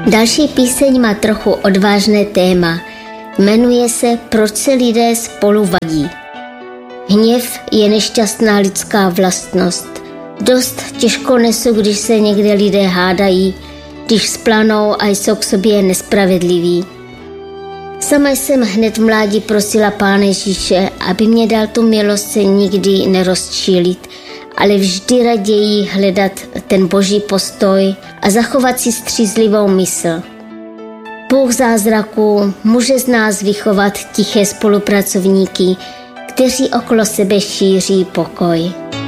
Další píseň má trochu odvážné téma. Jmenuje se Proč se lidé spolu vadí. Hněv je nešťastná lidská vlastnost. Dost těžko nesu, když se někde lidé hádají, když splanou a jsou k sobě nespravedliví. Sama jsem hned v mládí prosila Pána Ježíše, aby mě dal tu milost se nikdy nerozčílit, ale vždy raději hledat ten boží postoj a zachovat si střízlivou mysl. Bůh zázraků může z nás vychovat tiché spolupracovníky, kteří okolo sebe šíří pokoj.